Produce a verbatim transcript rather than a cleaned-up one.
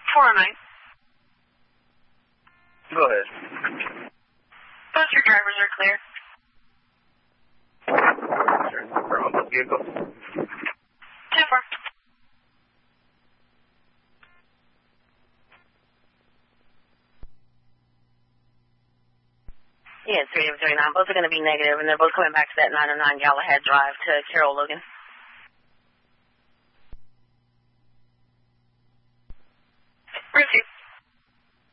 four oh nine. Go ahead. Both your drivers are clear. Sure. We're on the vehicle. ten four. Yeah, three of three nine. Both are going to be negative, and they're both coming back to that nine oh nine Galahad Drive to Carol Logan. Receive.